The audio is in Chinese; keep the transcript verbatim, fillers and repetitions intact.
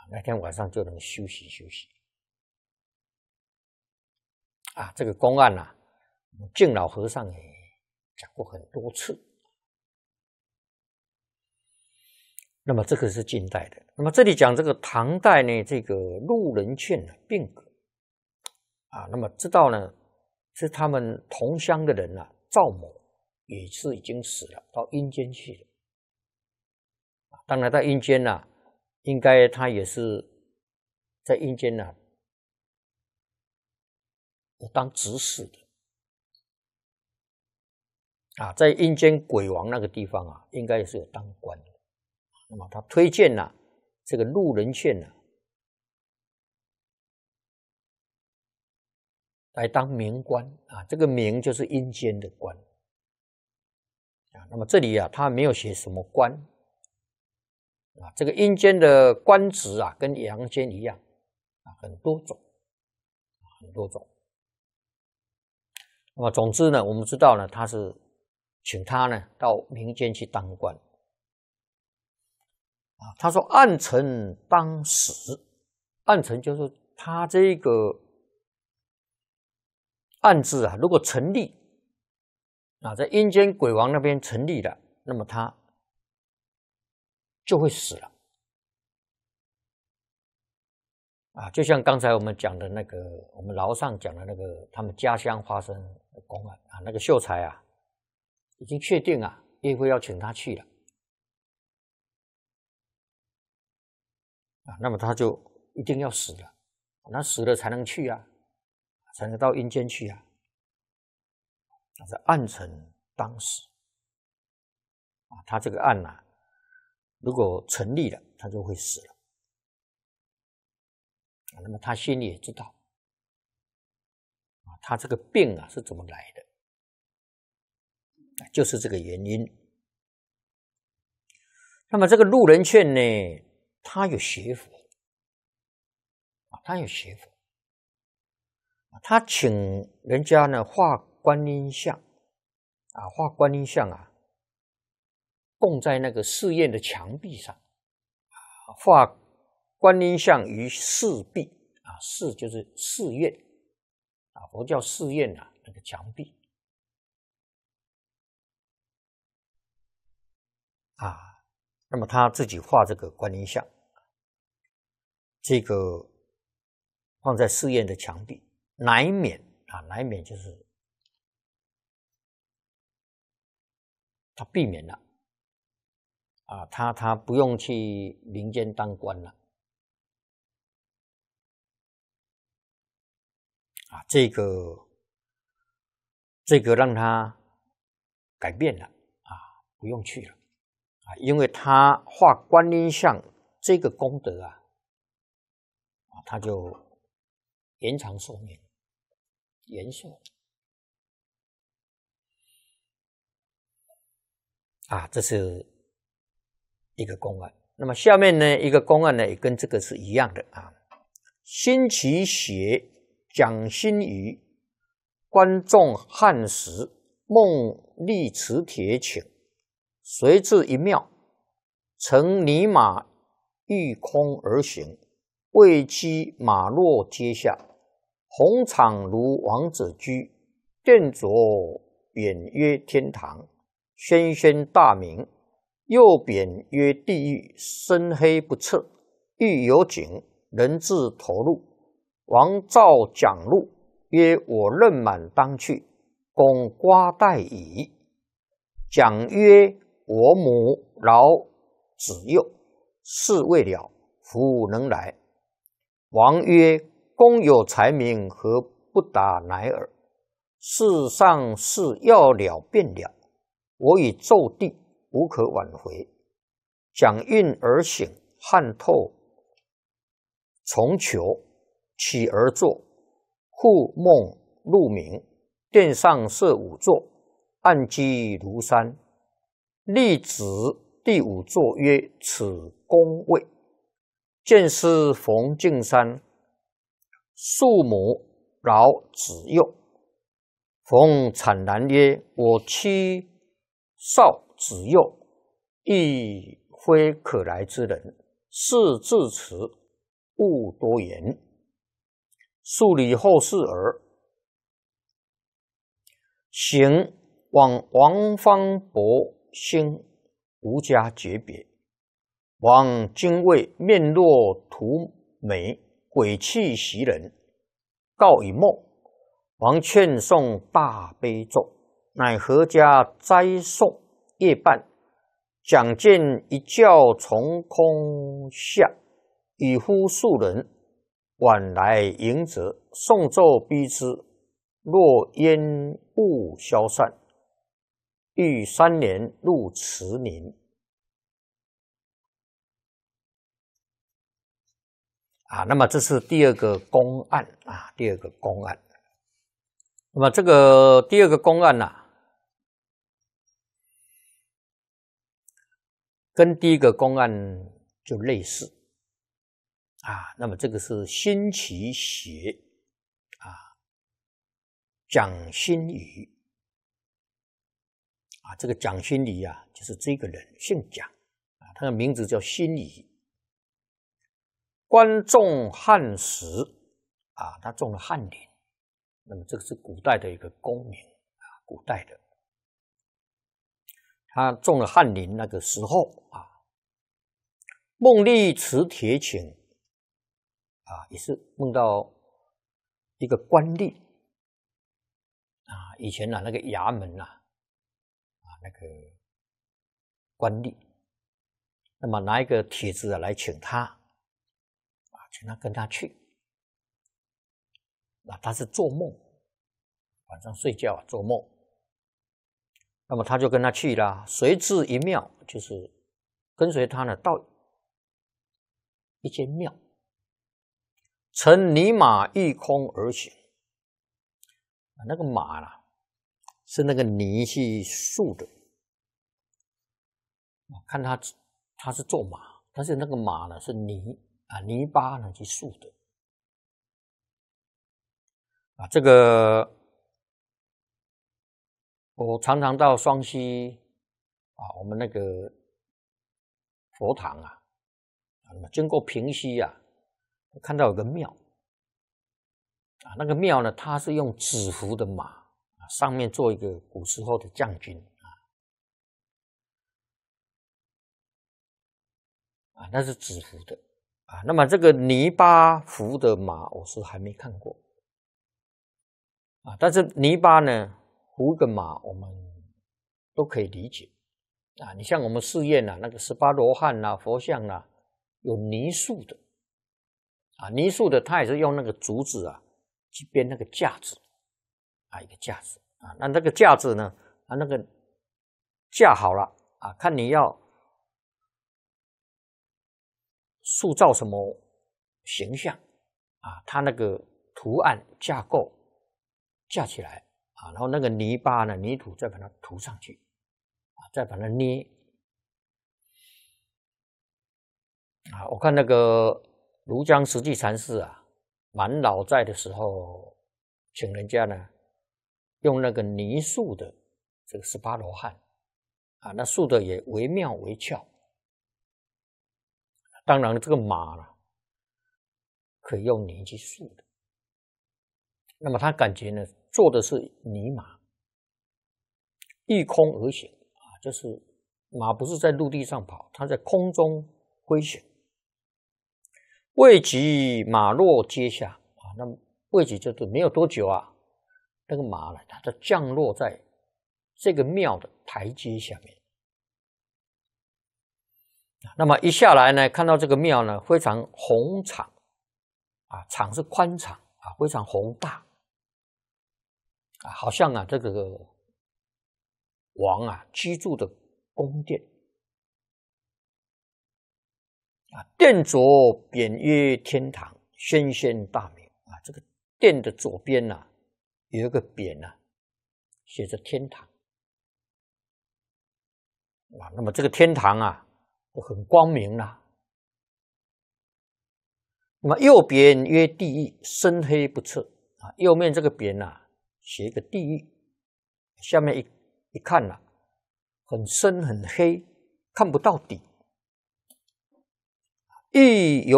那天晚上就能休息休息。啊，这个公案啊，净老和尚也讲过很多次。那么这个是近代的。那么这里讲这个唐代呢，这个陆人劝的病格啊，那么知道呢，是他们同乡的人啊，赵某也是已经死了，到阴间去了。当然，在阴间呢、啊，应该他也是在阴间呢、啊，有当执事的啊，在阴间鬼王那个地方啊，应该也是有当官的。那么他推荐呢、啊，这个陆人劝呢、啊，来当明官啊，这个明就是阴间的官啊。那么这里啊，他没有写什么官啊，这个阴间的官职啊，跟阳间一样啊，很多种，很多种。那么总之呢，我们知道呢，他是请他呢到民间去当官。啊，他说暗沉当死，暗沉就是他这个暗字啊，如果成立啊，在阴间鬼王那边成立了，那么他就会死了啊。就像刚才我们讲的那个，我们楼上讲的那个，他们家乡发生的公案啊，那个秀才啊，已经确定啊，叶辉要请他去了。啊，那么他就一定要死了，那死了才能去啊，才能到阴间去啊。那是暗沉当死啊，他这个案啊，如果成立了，他就会死了。啊，那么他心里也知道啊，他这个病啊是怎么来的，就是这个原因。那么这个陆人劝呢，他有学佛啊，他有学佛，他请人家呢画观音像啊，画观音像啊，供在那个寺院的墙壁上啊，画观音像于寺壁啊，寺就是寺院啊，佛教寺院啊，那个墙壁啊。那么他自己画这个观音像，这个放在寺院的墙壁，乃免啊，乃免就是他避免了啊，他他不用去民间当官了啊，这个这个让他改变了啊，不用去了啊，因为他画观音像这个功德啊，啊，他就延长寿命，延寿啊，这是一个公案。那么下面呢，一个公案呢，也跟这个是一样的啊。辛弃学蒋新宇观众汉时，梦立持铁请，随至一庙，乘泥马御空而行，未期马落阶下，红场如王者居，殿着匾曰天堂，轩轩大名，右匾曰地狱，深黑不测，欲有井，人自投入。王召讲录，曰：我任满当去，公瓜待矣。讲曰：我母劳子幼，事未了，夫能来？王曰：公有才名，何不达乃尔？世上事要了便了，我已奏帝，无可挽回。讲运而醒，汗透重裘，起而坐，复梦入冥，殿上设五座，案几如山。立子第五座曰：此宫位。见师冯敬山，庶母劳子幼。冯惨然曰：我妻少子幼，亦非可来之人，是至此， 勿多言，数理后世耳。行往王方伯兴，无家诀别。王精卫面若涂美，鬼气袭人，告以梦。王劝诵大悲咒，乃合家斋诵。夜半，讲见一觉从空下，与乎数人，晚来迎者，诵咒逼之，若烟雾消散，欲三年入慈宁。啊，那么这是第二个公案啊，第二个公案。那么这个第二个公案呢、啊，跟第一个公案就类似啊。那么这个是辛弃邪啊，蒋心瑜啊，这个蒋心瑜啊，就是这个人姓蒋啊，他的名字叫心瑜。官中翰时啊，他中了翰林。那么这个是古代的一个功名啊，古代的。他中了翰林那个时候啊，梦历持铁请啊，也是梦到一个官吏啊，以前啊那个衙门呐啊那个官吏，那么拿一个帖子啊来请他啊，请他跟他去。那他是做梦，晚上睡觉啊做梦，那么他就跟他去了，随至一庙，就是跟随他呢到一间庙，乘泥马御空而行。那个马啦，是那个泥去塑的，看他他是做马，但是那个马呢是泥啊泥巴呢去塑的。啊，这个我常常到双溪啊，我们那个佛堂啊，经过平溪啊，看到有个庙啊，那个庙呢，它是用纸糊的马啊，上面做一个古时候的将军啊，啊，那是纸糊的啊。那么这个泥巴糊的马，我是还没看过。啊，但是泥巴呢，糊个马，我们都可以理解啊。你像我们寺院啊，那个十八罗汉啊、佛像啊，有泥塑的啊，泥塑的，它也是用那个竹子啊去编那个架子啊，一个架子啊。那那个架子呢，啊，那个架好了啊，看你要塑造什么形象啊，它那个图案架构。架起来啊，然后那个泥巴呢，泥土再把它涂上去啊，再把它捏啊。我看那个庐江实际禅师啊，满老在的时候，请人家呢用那个泥塑的这个十八罗汉啊，那塑的也惟妙惟肖。当然，这个马呢，可以用泥去塑的。那么他感觉呢，做的是泥马，御空而行啊，就是马不是在陆地上跑，它在空中飞行。未及马落阶下啊，那么未及就是没有多久啊，那个马呢，它就降落在这个庙的台阶下面。那么一下来呢，看到这个庙呢，非常宏敞啊，敞是宽敞啊，非常宏大。啊，好像啊，这个王啊居住的宫殿啊，殿左匾曰天堂，轩轩大名啊。这个殿的左边呐、啊，有一个匾呐、啊，写着天堂啊。那么这个天堂啊，很光明啦、啊。那么右边曰地狱，深黑不测啊。右面这个匾呐、啊。写一个地狱，下面一一看呐、啊，很深很黑，看不到底。亦有